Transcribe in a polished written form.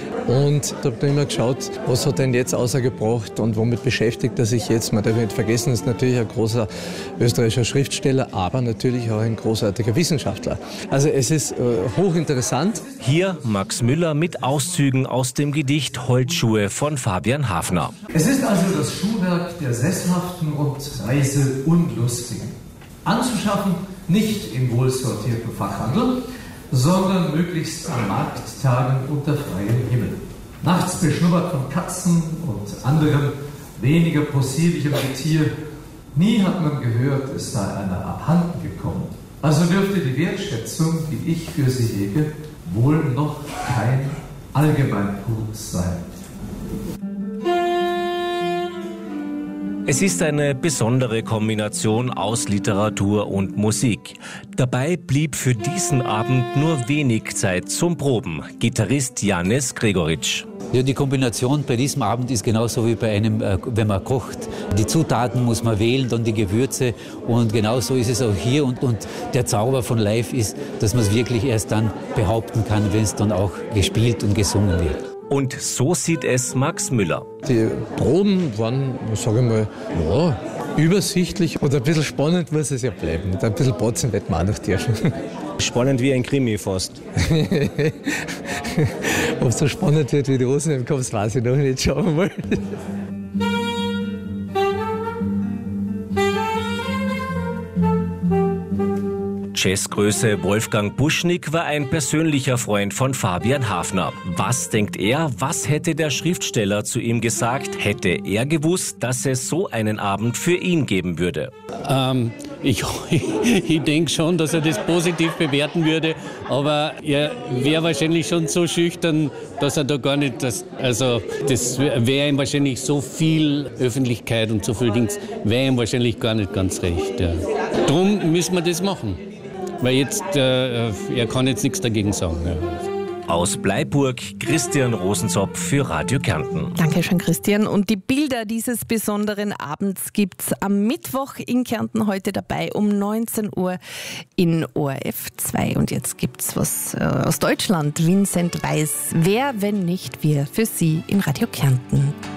Und da habe ich immer geschaut, was hat er denn jetzt außergebracht und womit beschäftigt er sich jetzt. Man darf nicht vergessen, er ist natürlich ein großer österreichischer Schriftsteller, aber natürlich auch ein großartiger Wissenschaftler. Also es ist hochinteressant. Hier Max Müller mit Auszügen aus dem Gedicht Holzschuhe von Fabian Hafner. Es ist also das Schuhwerk der Sesshaften und Reiseunlustigen. Anzuschaffen nicht im wohlsortierten Fachhandel, sondern möglichst an Markttagen unter freiem Himmel. Nachts beschnuppert von Katzen und anderem weniger possierlichem Getier. Nie hat man gehört, es sei einer abhanden gekommen. Also dürfte die Wertschätzung, die ich für sie hege, wohl noch kein Allgemeingut sein. Es ist eine besondere Kombination aus Literatur und Musik. Dabei blieb für diesen Abend nur wenig Zeit zum Proben. Gitarrist Janez Gregoritsch. Ja, die Kombination bei diesem Abend ist genauso wie bei einem, wenn man kocht. Die Zutaten muss man wählen, dann die Gewürze und genauso ist es auch hier. Und der Zauber von Live ist, dass man es wirklich erst dann behaupten kann, wenn es dann auch gespielt und gesungen wird. Und so sieht es Max Müller. Die Proben waren, sage ich mal, ja, übersichtlich und ein bisschen spannend muss es ja bleiben. Und ein bisschen Botzen wird man auch noch dürfen. Spannend wie ein Krimi fast. Ob es so spannend wird wie die Rosen im Kopf, weiß ich noch nicht. Schauen wir mal. Jazzgröße Wolfgang Buschnick war ein persönlicher Freund von Fabian Hafner. Was denkt er, was hätte der Schriftsteller zu ihm gesagt, hätte er gewusst, dass es so einen Abend für ihn geben würde? Ich denke schon, dass er das positiv bewerten würde, aber er wäre wahrscheinlich schon so schüchtern, dass er da gar nicht, das wäre ihm wahrscheinlich so viel Öffentlichkeit und so viel Dings, wäre ihm wahrscheinlich gar nicht ganz recht. Ja. Drum müssen wir das machen. Weil jetzt, er kann jetzt nichts dagegen sagen. Ja. Aus Bleiburg, Christian Rosenzopf für Radio Kärnten. Dankeschön, Christian. Und die Bilder dieses besonderen Abends gibt's am Mittwoch in Kärnten heute dabei um 19 Uhr in ORF 2. Und jetzt gibt's was aus Deutschland. Vincent Weiss. Wer, wenn nicht wir, für Sie in Radio Kärnten.